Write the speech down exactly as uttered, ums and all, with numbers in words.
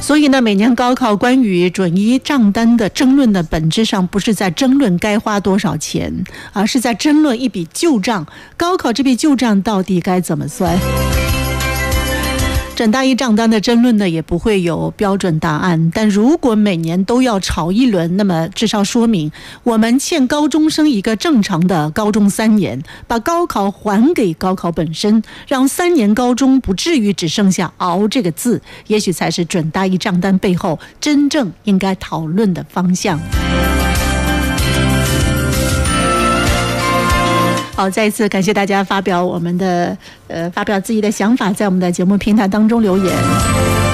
所以呢，每年高考关于准一账单的争论的本质上不是在争论该花多少钱，而是在争论一笔旧账，高考这笔旧账到底该怎么算。整大一账单的争论呢，也不会有标准答案。但如果每年都要吵一轮，那么至少说明我们欠高中生一个正常的高中三年，把高考还给高考本身，让三年高中不至于只剩下熬这个字，也许才是准大一账单背后真正应该讨论的方向。好，再一次感谢大家发表我们的呃发表自己的想法，在我们的节目平台当中留言。